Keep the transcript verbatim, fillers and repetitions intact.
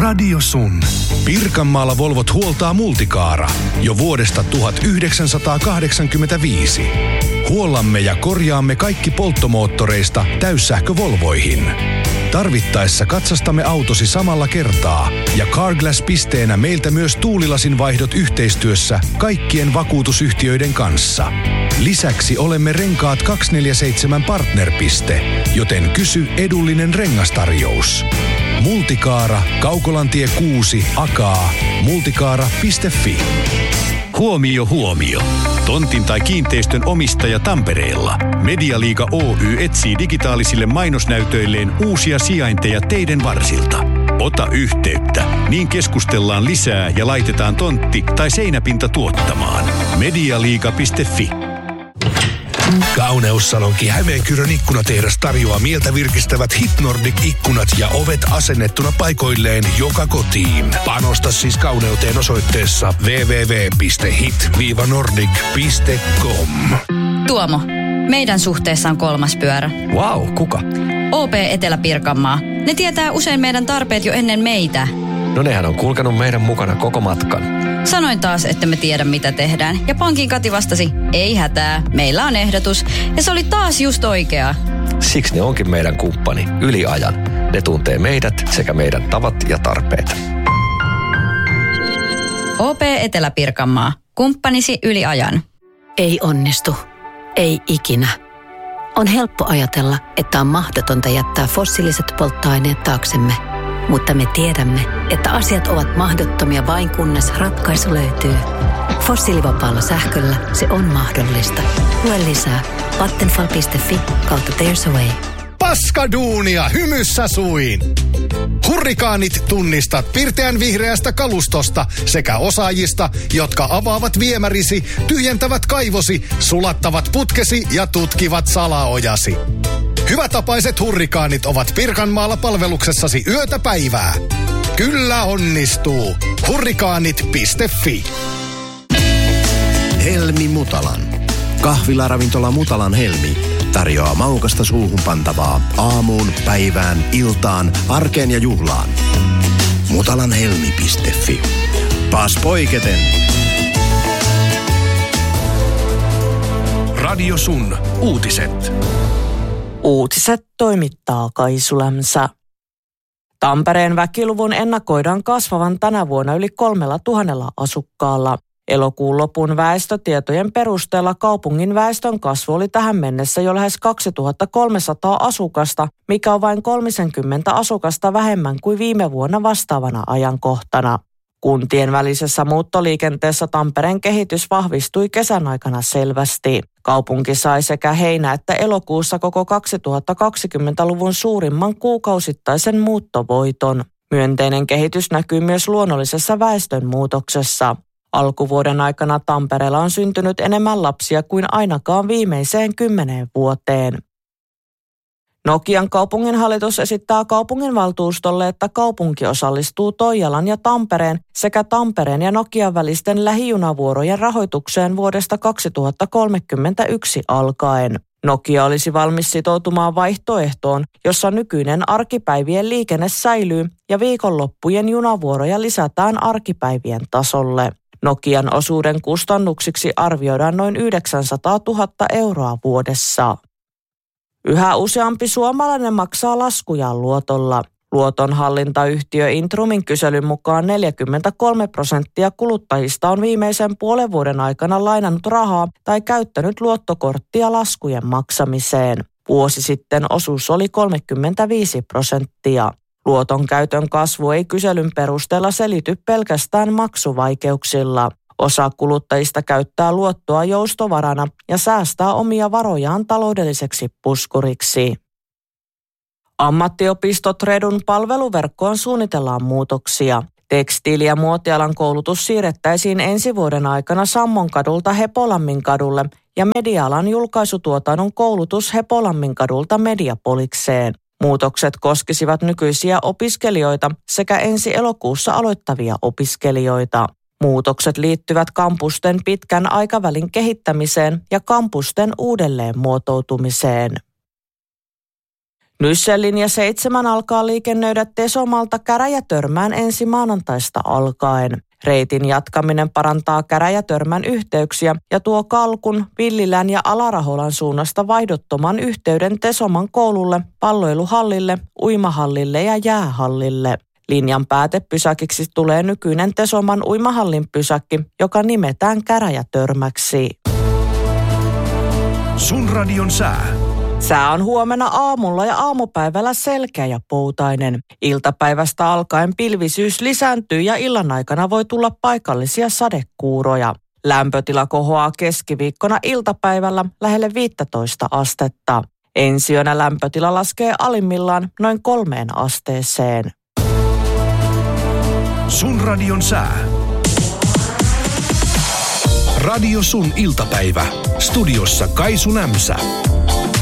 Radio Sun. Pirkanmaalla Volvot huoltaa Multicaara jo vuodesta tuhatyhdeksänsataakahdeksankymmentäviisi. Huollamme ja korjaamme kaikki polttomoottoreista täyssähkövolvoihin. Tarvittaessa katsastamme autosi samalla kertaa ja Carglass-pisteenä meiltä myös tuulilasin vaihdot yhteistyössä kaikkien vakuutusyhtiöiden kanssa. Lisäksi olemme Renkaat kaksisataaneljäkymmentäseitsemän partnerpiste, joten kysy edullinen rengastarjous. Multicaara, Kaukolantie kuusi, Akaa, multicaara piste fi. Huomio, huomio. Tontin tai kiinteistön omistaja Tampereella. Medialiiga Oy etsii digitaalisille mainosnäytöilleen uusia sijainteja teiden varsilta. Ota yhteyttä, niin keskustellaan lisää ja laitetaan tontti tai seinäpinta tuottamaan. medialiiga piste fi. Kauneussalonki Hämeenkyrön ikkunatehdas tarjoaa mieltä virkistävät Hit Nordic-ikkunat ja ovet asennettuna paikoilleen joka kotiin. Panosta siis kauneuteen osoitteessa double-u double-u double-u piste hit nordic piste com. Tuomo, meidän suhteessa on kolmas pyörä. Vau, wow, kuka? O P Etelä-Pirkanmaa. Ne tietää usein meidän tarpeet jo ennen meitä. No nehän on kulkenut meidän mukana koko matkan. Sanoin taas, että me tiedä mitä tehdään. Ja pankin Kati vastasi, ei hätää, meillä on ehdotus. Ja se oli taas just oikea. Siksi ne onkin meidän kumppani, yli ajan. Ne tuntee meidät sekä meidän tavat ja tarpeet. O P Etelä-Pirkanmaa. Kumppanisi yli ajan. Ei onnistu. Ei ikinä. On helppo ajatella, että on mahdotonta jättää fossiiliset polttoaineet taaksemme. Mutta me tiedämme, että asiat ovat mahdottomia vain kunnes ratkaisu löytyy. Fossiilivapaalla sähköllä se on mahdollista. Lue lisää vattenfall piste fi kautta There's a Way. Paskaduunia hymyssä suin! Hurrikaanit tunnistat pirteän vihreästä kalustosta sekä osaajista, jotka avaavat viemärisi, tyhjentävät kaivosi, sulattavat putkesi ja tutkivat salaojasi. Hyvätapaiset hurrikaanit ovat Pirkanmaalla palveluksessasi yötä päivää. Kyllä onnistuu. hurrikaanit piste fi. Helmi Mutalan. Kahvilaravintola Mutalan Helmi tarjoaa maukasta suuhun pantavaa aamuun, päivään, iltaan, arkeen ja juhlaan. mutalanhelmi piste fi. Pas poiketen. Radio Sun. Uutiset. Uutiset toimittaa Kaisulämsä. Tampereen väkiluvun ennakoidaan kasvavan tänä vuonna yli kolmella tuhannella asukkaalla. Elokuun lopun väestötietojen perusteella kaupungin väestön kasvu oli tähän mennessä jo lähes kaksituhattakolmesataa asukasta, mikä on vain kolmekymmentä asukasta vähemmän kuin viime vuonna vastaavana ajankohtana. Kuntien välisessä muuttoliikenteessä Tampereen kehitys vahvistui kesän aikana selvästi. Kaupunki sai sekä heinä- että elokuussa koko kaksituhattakaksikymmentäluvun suurimman kuukausittaisen muuttovoiton. Myönteinen kehitys näkyy myös luonnollisessa väestönmuutoksessa. Alkuvuoden aikana Tampereella on syntynyt enemmän lapsia kuin ainakaan viimeiseen kymmeneen vuoteen. Nokian kaupunginhallitus esittää kaupunginvaltuustolle, että kaupunki osallistuu Toijalan ja Tampereen sekä Tampereen ja Nokian välisten lähijunavuorojen rahoitukseen vuodesta kaksituhattakolmekymmentäyksi alkaen. Nokia olisi valmis sitoutumaan vaihtoehtoon, jossa nykyinen arkipäivien liikenne säilyy ja viikonloppujen junavuoroja lisätään arkipäivien tasolle. Nokian osuuden kustannuksiksi arvioidaan noin yhdeksänsataatuhatta euroa vuodessa. Yhä useampi suomalainen maksaa laskujaan luotolla. Luotonhallintayhtiö Intrumin kyselyn mukaan neljäkymmentäkolme prosenttia kuluttajista on viimeisen puolen vuoden aikana lainannut rahaa tai käyttänyt luottokorttia laskujen maksamiseen. Vuosi sitten osuus oli kolmekymmentäviisi prosenttia. Luoton käytön kasvu ei kyselyn perusteella selity pelkästään maksuvaikeuksilla. Osa kuluttajista käyttää luottoa joustovarana ja säästää omia varojaan taloudelliseksi puskuriksi. Ammattiopistot Redun palveluverkkoon suunnitellaan muutoksia. Tekstiili- ja muotialan koulutus siirrettäisiin ensi vuoden aikana Sammonkadulta Hepolamminkadulle ja media-alan julkaisutuotannon koulutus Hepolamminkadulta Mediapolikseen. Muutokset koskisivat nykyisiä opiskelijoita sekä ensi elokuussa aloittavia opiskelijoita. Muutokset liittyvät kampusten pitkän aikavälin kehittämiseen ja kampusten uudelleen muotoutumiseen. Nyssen linja seitsemän alkaa liikennöidä Tesomalta Käräjätörmään ensi maanantaista alkaen. Reitin jatkaminen parantaa Käräjätörmän yhteyksiä ja tuo Kalkun, Villilän ja Alaraholan suunnasta vaihdottoman yhteyden Tesoman koululle, palloiluhallille, uimahallille ja jäähallille. Linjan päätepysäkiksi tulee nykyinen Tesoman uimahallin pysäkki, joka nimetään Käräjätörmäksi. Sun radion sää. Sää on huomenna aamulla ja aamupäivällä selkeä ja poutainen. Iltapäivästä alkaen pilvisyys lisääntyy ja illan aikana voi tulla paikallisia sadekuuroja. Lämpötila kohoaa keskiviikkona iltapäivällä lähelle viisitoista astetta. Ensi yönä lämpötila laskee alimmillaan noin kolmeen asteeseen. Sun radion sää. Radio Sun iltapäivä. Studiossa Kaisu Nämsä.